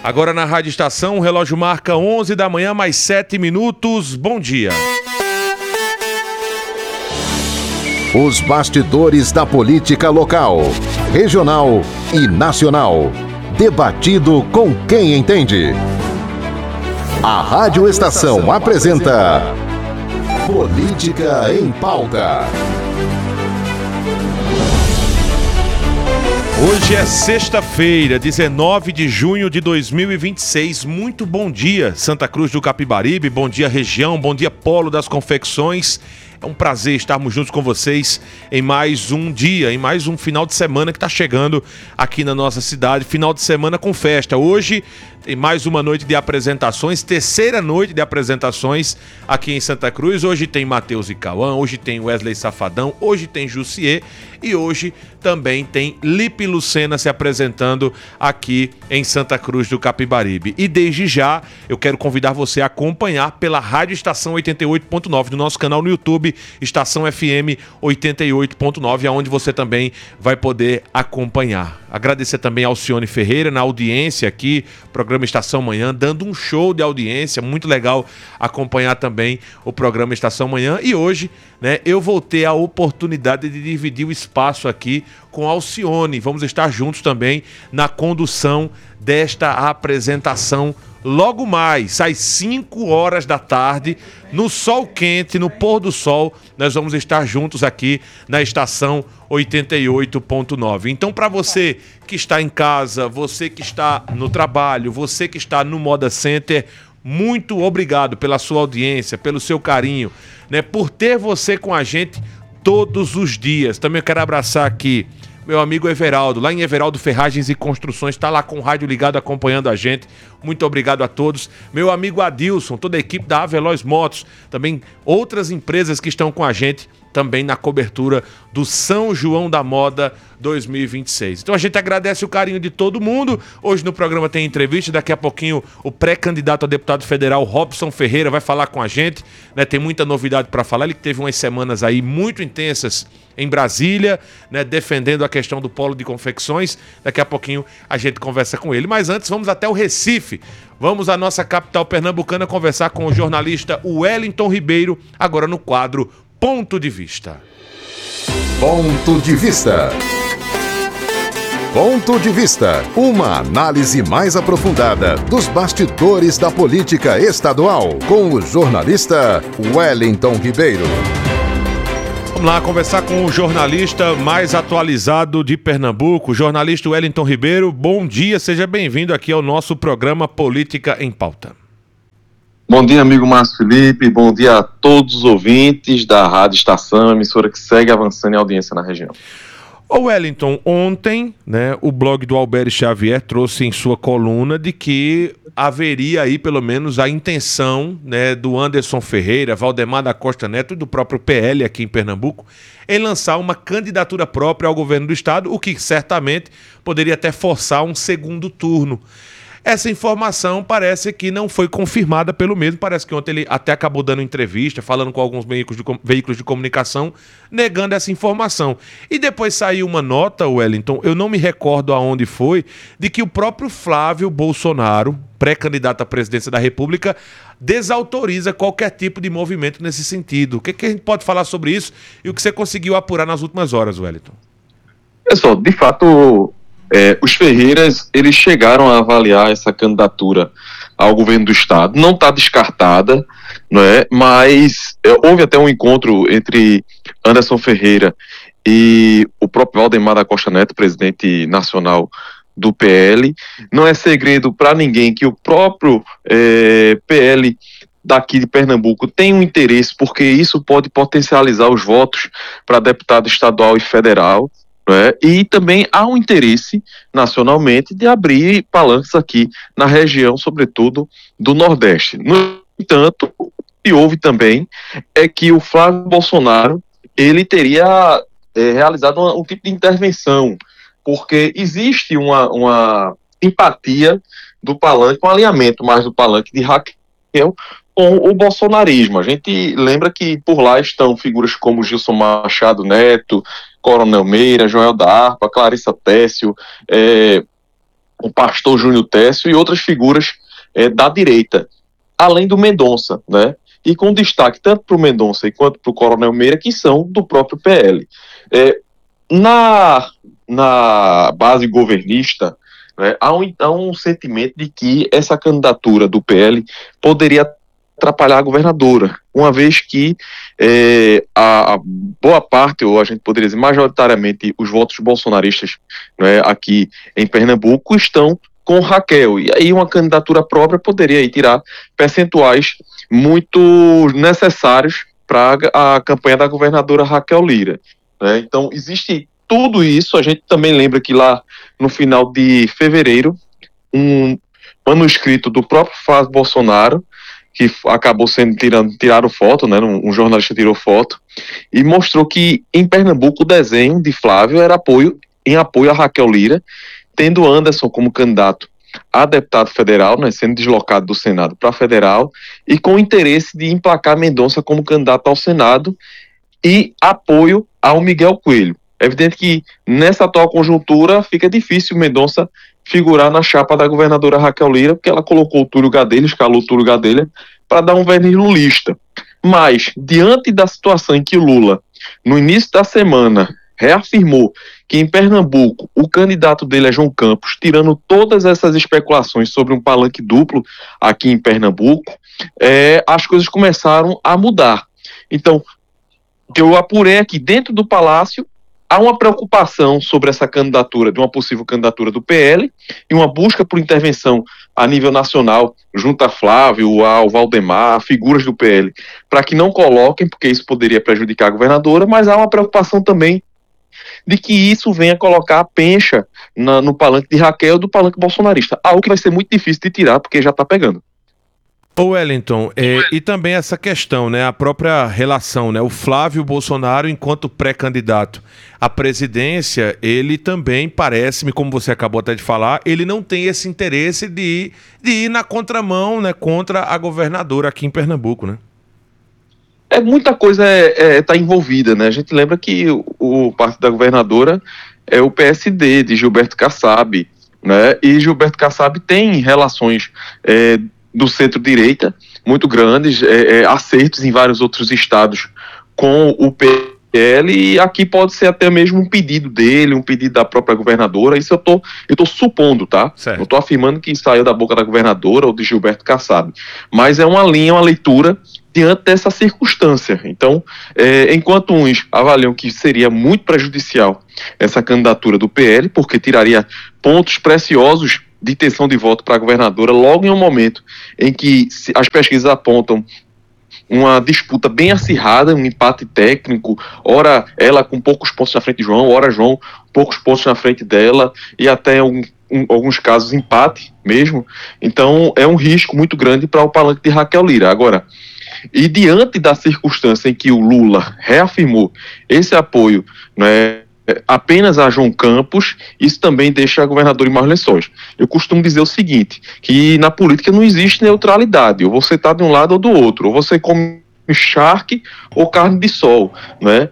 Agora na Rádio Estação, o relógio marca 11 da manhã, mais 7 minutos. Bom dia. Os bastidores da política local, regional e nacional. Debatido com quem entende. A Rádio Estação apresenta Política em Pauta. Hoje é sexta-feira, 19 de junho de 2026. Muito bom dia, Santa Cruz do Capibaribe, bom dia região, bom dia Polo das Confecções. É um prazer estarmos juntos com vocês em mais um dia, em mais um final de semana que está chegando aqui na nossa cidade. Final de semana com festa. Hoje tem mais uma noite de apresentações, terceira noite de apresentações aqui em Santa Cruz. Hoje tem Matheus e Cauã, hoje tem Wesley Safadão, hoje tem Jussier e hoje também tem Lipe Lucena se apresentando aqui em Santa Cruz do Capibaribe. E desde já eu quero convidar você a acompanhar pela Rádio Estação 88.9 do nosso canal no YouTube, Estação FM 88.9, aonde você também vai poder acompanhar. Agradecer também ao Alcione Ferreira na audiência aqui, programa Estação Manhã, dando um show de audiência, muito legal acompanhar também o programa Estação Manhã. E hoje, eu vou ter a oportunidade de dividir o espaço aqui com a Alcione. Vamos estar juntos também na condução desta apresentação logo mais, às 5 horas da tarde, no sol quente, no pôr do sol, nós vamos estar juntos aqui na Estação 88.9. Então, para você que está em casa, você que está no trabalho, você que está no Moda Center, muito obrigado pela sua audiência, pelo seu carinho, por ter você com a gente todos os dias. Também eu quero abraçar aqui meu amigo Everaldo, lá em Everaldo Ferragens e Construções, está lá com o rádio ligado acompanhando a gente. Muito obrigado a todos. Meu amigo Adilson, toda a equipe da Aveloz Motos, também outras empresas que estão com a gente também na cobertura do São João da Moda 2026. Então a gente agradece o carinho de todo mundo. Hoje no programa tem entrevista, daqui a pouquinho o pré-candidato a deputado federal Robson Ferreira vai falar com a gente, tem muita novidade para falar. Ele teve umas semanas aí muito intensas em Brasília, defendendo a questão do polo de confecções. Daqui a pouquinho a gente conversa com ele. Mas antes vamos até o Recife. Vamos à nossa capital pernambucana conversar com o jornalista Wellington Ribeiro, agora no quadro Ponto de Vista. Ponto de Vista. Ponto de Vista. Uma análise mais aprofundada dos bastidores da política estadual com o jornalista Wellington Ribeiro. Vamos lá conversar com o jornalista mais atualizado de Pernambuco, o jornalista Wellington Ribeiro. Bom dia, seja bem-vindo aqui ao nosso programa Política em Pauta. Bom dia, amigo Márcio Felipe, bom dia a todos os ouvintes da Rádio Estação, emissora que segue avançando em audiência na região. Ô Wellington, ontem, o blog do Alberto Xavier trouxe em sua coluna de que haveria aí pelo menos a intenção do Anderson Ferreira, Valdemar da Costa Neto e do próprio PL aqui em Pernambuco em lançar uma candidatura própria ao governo do estado, o que certamente poderia até forçar um segundo turno. Essa informação parece que não foi confirmada pelo mesmo, parece que ontem ele até acabou dando entrevista, falando com alguns veículos de comunicação, negando essa informação. E depois saiu uma nota, Wellington, eu não me recordo aonde foi, de que o próprio Flávio Bolsonaro, pré-candidato à presidência da República, desautoriza qualquer tipo de movimento nesse sentido. O que a gente pode falar sobre isso e o que você conseguiu apurar nas últimas horas, Wellington? Pessoal, de fato, os Ferreiras, eles chegaram a avaliar essa candidatura ao governo do estado, não está descartada, mas houve até um encontro entre Anderson Ferreira e o próprio Valdemar da Costa Neto, presidente nacional do PL. Não é segredo para ninguém que o próprio PL daqui de Pernambuco tem um interesse, porque isso pode potencializar os votos para deputado estadual e federal. E também há um interesse nacionalmente de abrir palanques aqui na região, sobretudo do Nordeste. No entanto, o que houve também é que o Flávio Bolsonaro ele teria realizado um tipo de intervenção, porque existe uma empatia do palanque, um alinhamento mais do palanque de Raquel com o bolsonarismo. A gente lembra que por lá estão figuras como Gilson Machado Neto, Coronel Meira, Joel da Harpa, Clarissa Técio, o pastor Júnior Técio e outras figuras da direita, além do Mendonça, né? E com destaque tanto para o Mendonça quanto para o Coronel Meira, que são do próprio PL. Na base governista, né, há um sentimento de que essa candidatura do PL poderia atrapalhar a governadora, uma vez que a boa parte, ou a gente poderia dizer majoritariamente, os votos bolsonaristas, né, aqui em Pernambuco estão com Raquel, e aí uma candidatura própria poderia aí tirar percentuais muito necessários para a campanha da governadora Raquel Lira, né? Então existe tudo isso. A gente também lembra que lá no final de fevereiro, um manuscrito do próprio Flávio Bolsonaro, que acabou sendo tiraram foto, né? Um jornalista tirou foto, e mostrou que em Pernambuco o desenho de Flávio era em apoio a Raquel Lira, tendo Anderson como candidato a deputado federal, né, sendo deslocado do Senado para federal, e com interesse de emplacar Mendonça como candidato ao Senado e apoio ao Miguel Coelho. É evidente que nessa atual conjuntura fica difícil Mendonça figurar na chapa da governadora Raquel Lira, porque ela colocou o Túlio Gadelha, escalou o Túlio Gadelha para dar um verniz lulista. Mas, diante da situação em que Lula, no início da semana, reafirmou que em Pernambuco o candidato dele é João Campos, tirando todas essas especulações sobre um palanque duplo aqui em Pernambuco, as coisas começaram a mudar. Então, eu apurei aqui dentro do Palácio, há uma preocupação sobre essa candidatura, de uma possível candidatura do PL, e uma busca por intervenção a nível nacional, junto a Flávio, ao Valdemar, figuras do PL, para que não coloquem, porque isso poderia prejudicar a governadora, mas há uma preocupação também de que isso venha colocar a pencha no palanque de Raquel do palanque bolsonarista, algo que vai ser muito difícil de tirar, porque já está pegando. Ô Wellington, e também essa questão, né, a própria relação, né, o Flávio Bolsonaro enquanto pré-candidato à presidência, ele também parece-me, como você acabou até de falar, ele não tem esse interesse de ir na contramão, né, contra a governadora aqui em Pernambuco, né? Muita coisa tá envolvida, né? A gente lembra que o partido da governadora é o PSD de Gilberto Kassab, né? E Gilberto Kassab tem relações do centro-direita muito grandes, acertos em vários outros estados com o PL, e aqui pode ser até mesmo um pedido dele, um pedido da própria governadora. Isso eu tô supondo, tá? Certo. Não estou afirmando que saiu da boca da governadora ou de Gilberto Kassab, mas é uma leitura diante dessa circunstância. Então, enquanto uns avaliam que seria muito prejudicial essa candidatura do PL, porque tiraria pontos preciosos de intenção de voto para a governadora, logo em um momento em que as pesquisas apontam uma disputa bem acirrada, um empate técnico, ora ela com poucos pontos na frente de João, ora João poucos pontos na frente dela, e até alguns casos empate mesmo. Então é um risco muito grande para o palanque de Raquel Lira. Agora, e diante da circunstância em que o Lula reafirmou esse apoio, né, apenas a João Campos, isso também deixa a governadora em maus lençóis. Eu costumo dizer o seguinte, que na política não existe neutralidade, ou você está de um lado ou do outro, ou você come charque ou carne de sol, né?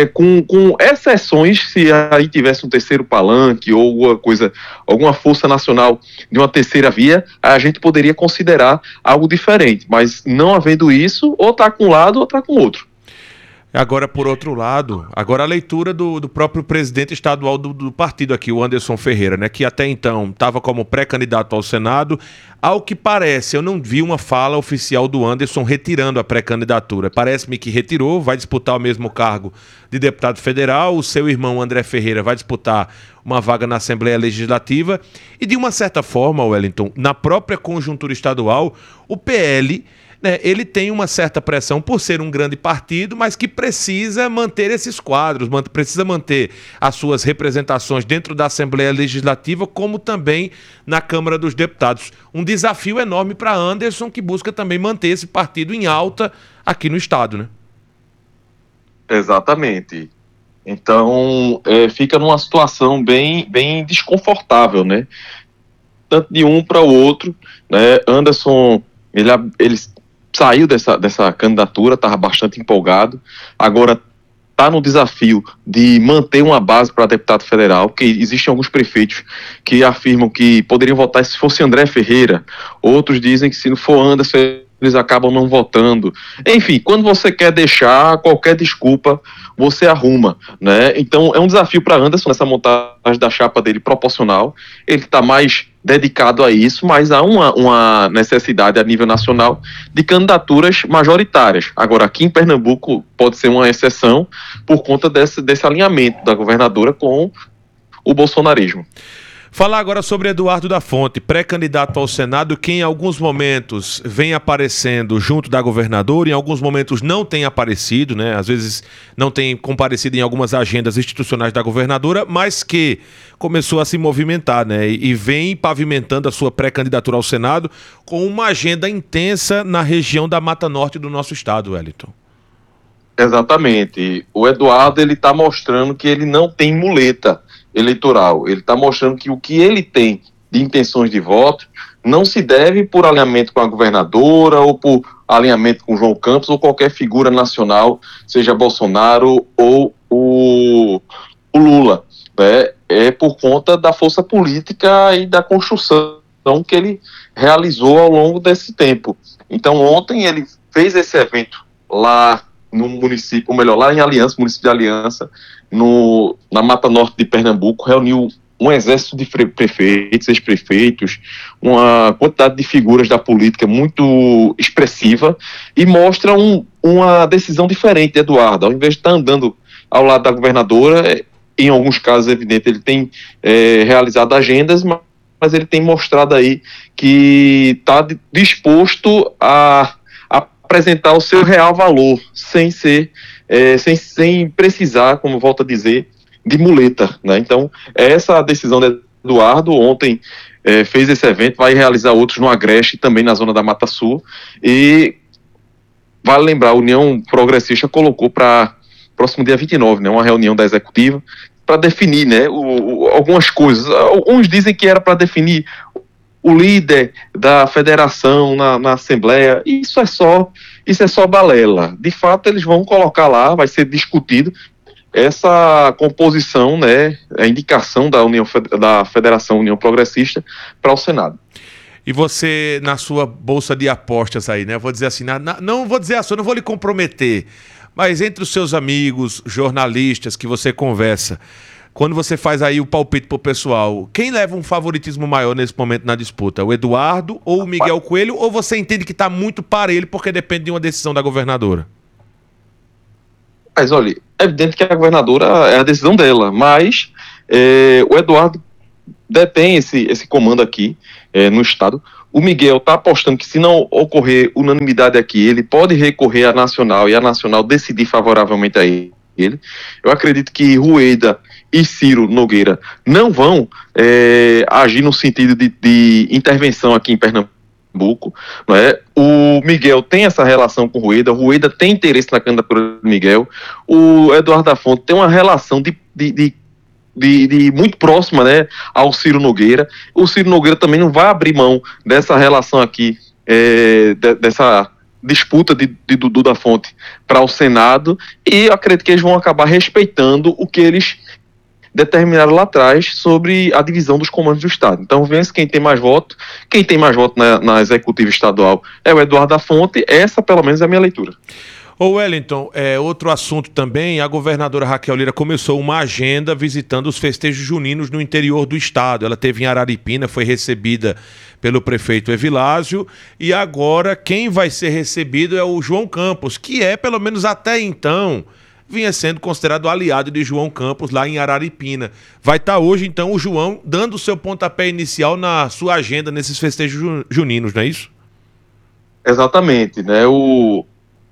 Com exceções, se aí tivesse um terceiro palanque ou alguma força nacional de uma terceira via, a gente poderia considerar algo diferente, mas não havendo isso, ou está com um lado ou está com o outro. Agora, por outro lado, agora a leitura do próprio presidente estadual do partido aqui, o Anderson Ferreira, né, que até então estava como pré-candidato ao Senado. Ao que parece, eu não vi uma fala oficial do Anderson retirando a pré-candidatura. Parece-me que retirou, vai disputar o mesmo cargo de deputado federal, o seu irmão André Ferreira vai disputar uma vaga na Assembleia Legislativa e, de uma certa forma, Wellington, na própria conjuntura estadual, o PL... ele tem uma certa pressão por ser um grande partido, mas que precisa manter esses quadros, precisa manter as suas representações dentro da Assembleia Legislativa, como também na Câmara dos Deputados. Um desafio enorme para Anderson, que busca também manter esse partido em alta aqui no estado, né? Exatamente. Então, fica numa situação bem desconfortável, né? Tanto de um para o outro, né? Anderson, ele saiu dessa candidatura, estava bastante empolgado, agora está no desafio de manter uma base para deputado federal, porque existem alguns prefeitos que afirmam que poderiam votar se fosse André Ferreira, outros dizem que se não for Anderson, eles acabam não votando. Enfim, quando você quer deixar qualquer desculpa, você arruma, né? Então é um desafio para Anderson nessa montagem da chapa dele proporcional. Ele está mais dedicado a isso, mas há uma necessidade a nível nacional de candidaturas majoritárias. Agora, aqui em Pernambuco pode ser uma exceção por conta desse alinhamento da governadora com o bolsonarismo. Falar agora sobre Eduardo da Fonte, pré-candidato ao Senado, que em alguns momentos vem aparecendo junto da governadora, em alguns momentos não tem aparecido, né? Às vezes não tem comparecido em algumas agendas institucionais da governadora, mas que começou a se movimentar, né? E vem pavimentando a sua pré-candidatura ao Senado com uma agenda intensa na região da Mata Norte do nosso estado, Wellington. Exatamente. O Eduardo, ele está mostrando que ele não tem muleta eleitoral. Ele está mostrando que o que ele tem de intenções de voto não se deve por alinhamento com a governadora ou por alinhamento com João Campos ou qualquer figura nacional, seja Bolsonaro ou o Lula, né? É por conta da força política e da construção que ele realizou ao longo desse tempo. Então ontem ele fez esse evento lá no município, ou melhor, lá em Aliança, município de Aliança, na Mata Norte de Pernambuco, reuniu um exército de prefeitos, ex-prefeitos, uma quantidade de figuras da política muito expressiva e mostra uma decisão diferente de Eduardo. Ao invés de estar andando ao lado da governadora, em alguns casos, é evidente, ele tem realizado agendas, mas ele tem mostrado aí que está disposto a apresentar o seu real valor, sem precisar, como volto a dizer, de muleta, né? Então, essa decisão de Eduardo ontem fez esse evento, vai realizar outros no Agreste, também na zona da Mata Sul, e vale lembrar, a União Progressista colocou para próximo dia 29, né, uma reunião da executiva, para definir, né, algumas coisas. Alguns dizem que era para definir o líder da federação na Assembleia. Isso é só balela. De fato, eles vão colocar lá, vai ser discutido essa composição, né, a indicação da Federação União Progressista para o Senado. E você, na sua bolsa de apostas aí, né, vou dizer assim, não vou dizer assim, não vou lhe comprometer, mas entre os seus amigos, jornalistas que você conversa, quando você faz aí o palpite pro pessoal, quem leva um favoritismo maior nesse momento na disputa? O Eduardo ou o Miguel Coelho? Ou você entende que está muito parelho porque depende de uma decisão da governadora? Mas, olha, é evidente que a governadora é a decisão dela, mas o Eduardo detém esse comando aqui no estado. O Miguel está apostando que se não ocorrer unanimidade aqui, ele pode recorrer à Nacional e a Nacional decidir favoravelmente a ele. Eu acredito que Rueda e Ciro Nogueira não vão agir no sentido de intervenção aqui em Pernambuco, não é? O Miguel tem essa relação com o Rueda tem interesse na candidatura do Miguel, o Eduardo da Fonte tem uma relação de muito próxima, né, ao Ciro Nogueira. O Ciro Nogueira também não vai abrir mão dessa relação aqui, dessa disputa de Dudu da Fonte para o Senado, e eu acredito que eles vão acabar respeitando o que eles determinaram lá atrás sobre a divisão dos comandos do Estado. Então vence quem tem mais voto. Quem tem mais voto na executiva estadual é o Eduardo da Fonte. Essa, pelo menos, é a minha leitura. Ô Wellington, outro assunto também, a governadora Raquel Lira começou uma agenda visitando os festejos juninos no interior do estado. Ela esteve em Araripina, foi recebida pelo prefeito Evilásio, e agora quem vai ser recebido é o João Campos, que pelo menos até então, vinha sendo considerado aliado de João Campos lá em Araripina. Vai estar hoje, então, o João dando o seu pontapé inicial na sua agenda nesses festejos juninos, não é isso? Exatamente, né? O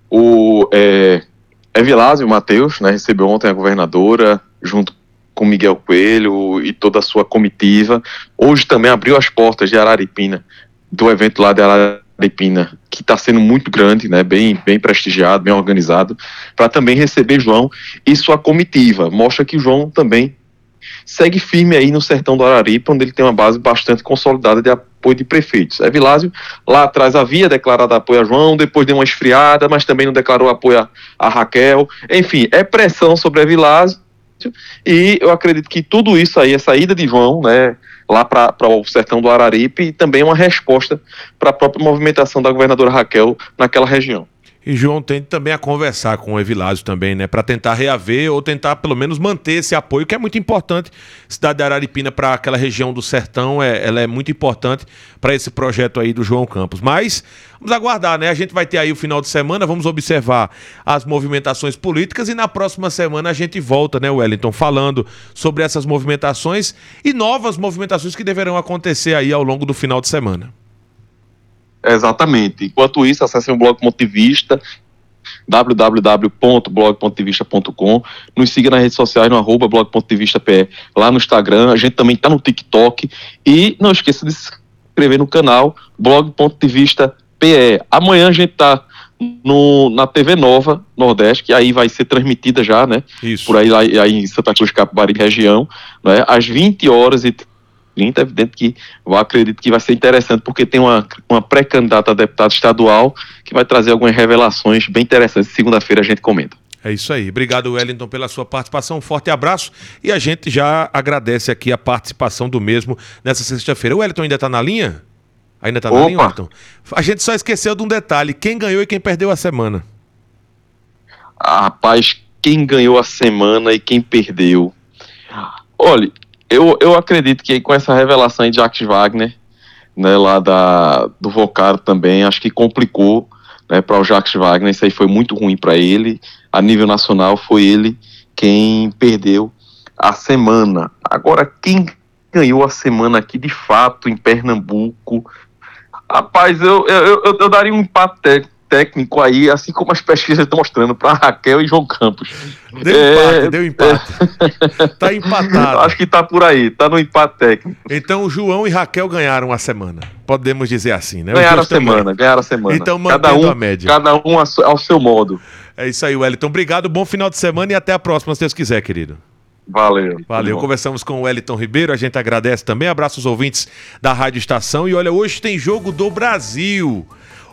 Evilásio Matheus, né, recebeu ontem a governadora, junto com Miguel Coelho e toda a sua comitiva. Hoje também abriu as portas de Araripina, do evento lá de Araripina, que está sendo muito grande, né, bem prestigiado, bem organizado, para também receber João e sua comitiva. Mostra que o João também segue firme aí no sertão do Araripe, onde ele tem uma base bastante consolidada de apoio de prefeitos. Evilásio, lá atrás, havia declarado apoio a João, depois deu uma esfriada, mas também não declarou apoio a Raquel. Enfim, é pressão sobre Evilásio, e eu acredito que tudo isso aí, essa ida de João, né, lá para o sertão do Araripe, também é uma resposta para a própria movimentação da governadora Raquel naquela região. E João tende também a conversar com o Evilásio também, né? Para tentar reaver ou tentar pelo menos manter esse apoio, que é muito importante. Cidade de Araripina, para aquela região do sertão, ela é muito importante para esse projeto aí do João Campos. Mas vamos aguardar, né? A gente vai ter aí o final de semana, vamos observar as movimentações políticas e na próxima semana a gente volta, né, Wellington, falando sobre essas movimentações e novas movimentações que deverão acontecer aí ao longo do final de semana. Exatamente. Enquanto isso, acessem o Blog Ponto de Vista, www.blogpontovista.com. Nos siga nas redes sociais no @blog.devista.pe, lá no Instagram. A gente também está no TikTok. E não esqueça de se inscrever no canal Blog Ponto de Vista PE. Amanhã a gente está na TV Nova Nordeste, que aí vai ser transmitida já, né? Isso. Por aí, lá em Santa Cruz, Capibaribe, região, né? Às 20h30. É evidente que eu acredito que vai ser interessante, porque tem uma pré-candidata a deputado estadual que vai trazer algumas revelações bem interessantes. Segunda-feira a gente comenta. É isso aí. Obrigado, Wellington, pela sua participação. Um forte abraço e a gente já agradece aqui a participação do mesmo nessa sexta-feira. O Wellington ainda está na linha? Ainda está na linha, Wellington? A gente só esqueceu de um detalhe. Quem ganhou e quem perdeu a semana? Rapaz, quem ganhou a semana e quem perdeu? Olha, eu acredito que com essa revelação de Jacques Wagner, né, lá do Vocaro também, acho que complicou, né, para o Jacques Wagner. Isso aí foi muito ruim para ele. A nível nacional, foi ele quem perdeu a semana. Agora, quem ganhou a semana aqui de fato em Pernambuco? Rapaz, eu daria um empate técnico aí, assim como as pesquisas estão mostrando, para Raquel e João Campos. Deu empate. Tá empatado. Acho que tá por aí, tá no empate técnico. Então o João e Raquel ganharam a semana. Podemos dizer assim, né? Ganharam a semana. Então mantendo a média. Cada um ao seu modo. É isso aí, Wellington. Obrigado, bom final de semana e até a próxima, se Deus quiser, querido. Valeu. Conversamos com o Wellington Ribeiro, a gente agradece também, abraço os ouvintes da Rádio Estação. E olha, hoje tem jogo do Brasil.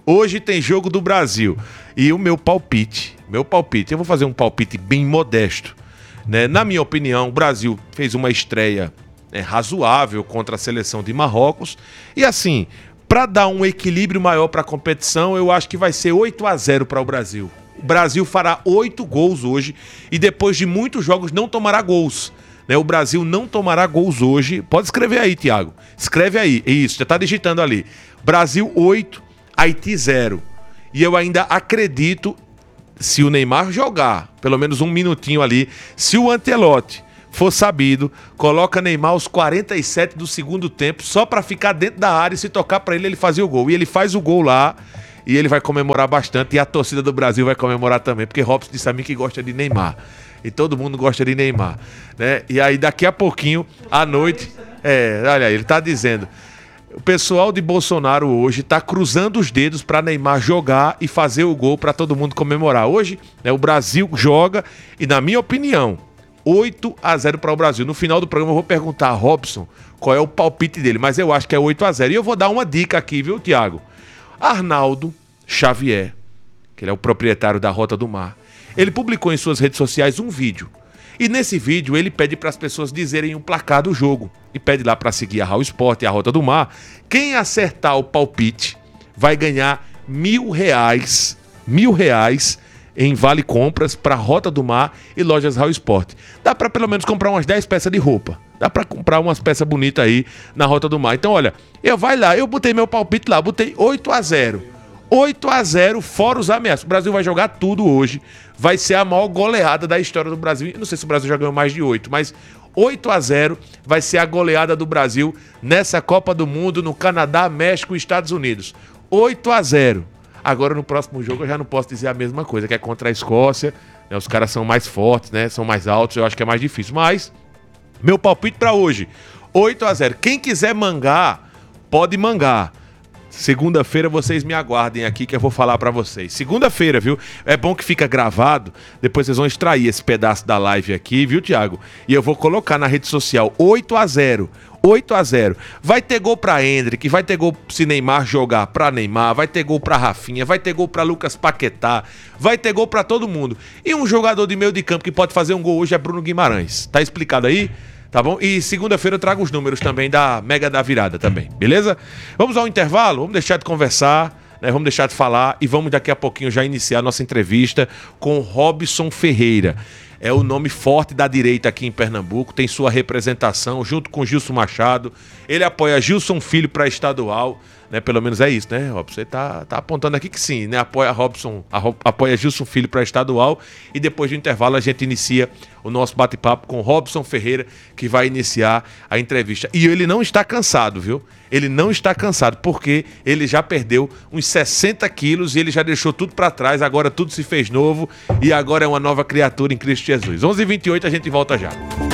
E o meu palpite, eu vou fazer um palpite bem modesto, né? Na minha opinião, o Brasil fez uma estreia razoável contra a seleção de Marrocos. E assim, para dar um equilíbrio maior para a competição, eu acho que vai ser 8-0 para o Brasil. O Brasil fará 8 gols hoje e depois de muitos jogos não tomará gols. Né? O Brasil não tomará gols hoje. Pode escrever aí, Thiago. Escreve aí. Isso, já está digitando ali. Brasil 8, Haiti 0. E eu ainda acredito, se o Neymar jogar pelo menos um minutinho ali, se o Ancelotti for sabido, coloca Neymar aos 47 do segundo tempo, só para ficar dentro da área e se tocar para ele fazer o gol. E ele faz o gol lá e ele vai comemorar bastante, e a torcida do Brasil vai comemorar também, porque Robson disse a mim que gosta de Neymar. E todo mundo gosta de Neymar, né? E aí daqui a pouquinho, à noite, olha aí, ele tá dizendo... O pessoal de Bolsonaro hoje está cruzando os dedos para Neymar jogar e fazer o gol para todo mundo comemorar. Hoje, né, o Brasil joga e, na minha opinião, 8-0 para o Brasil. No final do programa eu vou perguntar a Robson qual é o palpite dele, mas eu acho que é 8-0. E eu vou dar uma dica aqui, viu, Thiago? Arnaldo Xavier, que ele é o proprietário da Rota do Mar, ele publicou em suas redes sociais um vídeo. E nesse vídeo ele pede para as pessoas dizerem o placar do jogo. E pede lá para seguir a Raul Sport e a Rota do Mar. Quem acertar o palpite vai ganhar R$1.000 em vale compras para Rota do Mar e lojas Raul Sport. Dá para pelo menos comprar umas 10 peças de roupa. Dá para comprar umas peças bonitas aí na Rota do Mar. Então olha, eu botei meu palpite lá, botei 8-0. 8-0, fora os ameaços. O Brasil vai jogar tudo hoje. Vai ser a maior goleada da história do Brasil. Eu não sei se o Brasil já ganhou mais de 8, mas 8-0 vai ser a goleada do Brasil nessa Copa do Mundo no Canadá, México e Estados Unidos. 8-0. Agora no próximo jogo eu já não posso dizer a mesma coisa, que é contra a Escócia. Né? Os caras são mais fortes, né? São mais altos, eu acho que é mais difícil. Mas, meu palpite para hoje, 8-0. Quem quiser mangar, pode mangar. Segunda-feira vocês me aguardem aqui que eu vou falar pra vocês. Segunda-feira, viu? É bom que fica gravado. Depois vocês vão extrair esse pedaço da live aqui, viu, Thiago? E eu vou colocar na rede social 8-0. 8-0. Vai ter gol pra Endrick, vai ter gol se Neymar jogar pra Neymar, vai ter gol pra Rafinha, vai ter gol pra Lucas Paquetá, vai ter gol pra todo mundo. E um jogador de meio de campo que pode fazer um gol hoje é Bruno Guimarães. Tá explicado aí? Tá bom? E segunda-feira eu trago os números também da Mega da Virada também, beleza? Vamos ao intervalo, vamos deixar de conversar, né? Vamos deixar de falar e vamos daqui a pouquinho já iniciar a nossa entrevista com Robson Ferreira. É o nome forte da direita aqui em Pernambuco, tem sua representação junto com Gilson Machado. Ele apoia Gilson Filho para estadual, né? Pelo menos é isso, né, Robson? Você tá apontando aqui que sim, né? Apoia Gilson Filho para estadual. E depois do intervalo a gente inicia o nosso bate-papo com Robson Ferreira, que vai iniciar a entrevista. E ele não está cansado, viu? Ele não está cansado, porque ele já perdeu uns 60 quilos e ele já deixou tudo para trás, agora tudo se fez novo e agora é uma nova criatura em Cristo Jesus. 11h28, a gente volta já.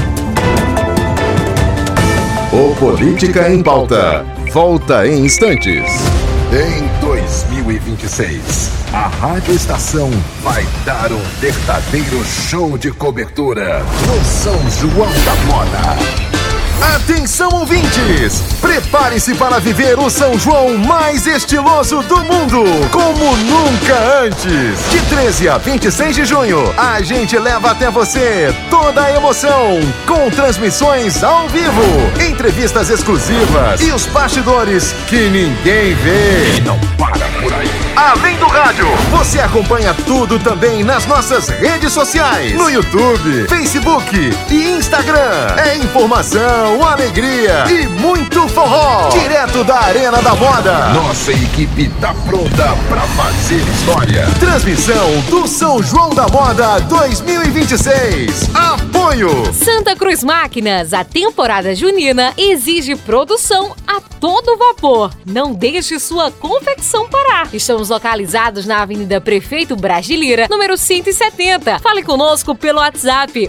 O Política em Pauta volta em instantes. Em 2026, a Rádio Estação vai dar um verdadeiro show de cobertura no São João da Moda. Atenção, ouvintes! Prepare-se para viver o São João mais estiloso do mundo, como nunca antes. De 13 a 26 de junho, a gente leva até você toda a emoção, com transmissões ao vivo, entrevistas exclusivas e os bastidores que ninguém vê. E não para por aí. Além do rádio, você acompanha tudo também nas nossas redes sociais, no YouTube, Facebook e Instagram. É informação, alegria e muito forró, direto da Arena da Moda. Nossa equipe tá pronta pra fazer história. Transmissão do São João da Moda 2026. Apoio Santa Cruz Máquinas. A temporada junina exige produção a todo vapor. Não deixe sua confecção parar. Estamos localizados na Avenida Prefeito Braz de Lira, número 170. Fale conosco pelo WhatsApp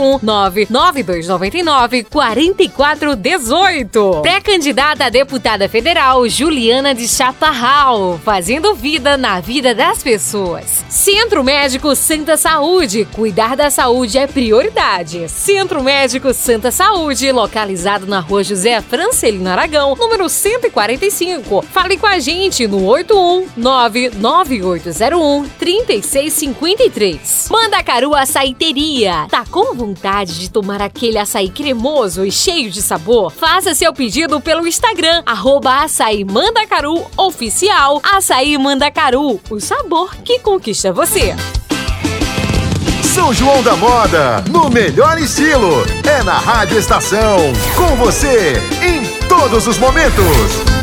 819-9299-4418. Pré-candidata a deputada federal Juliana de Chaparral, fazendo vida na vida das pessoas. Centro Médico Santa Saúde. Cuidar da saúde é prioridade. Centro Médico Santa Saúde, localizado na Rua José Francelino Aragão, número 145. Fale com a gente no 819-9801-3653. Mandacaru Açaiteria. Tá com vontade de tomar aquele açaí cremoso e cheio de sabor? Faça seu pedido pelo Instagram, @Açaí Mandacaru Oficial. Açaí Mandacaru, o sabor que conquista você. São João da Moda, no melhor estilo. É na Rádio Estação, com você em todos os momentos.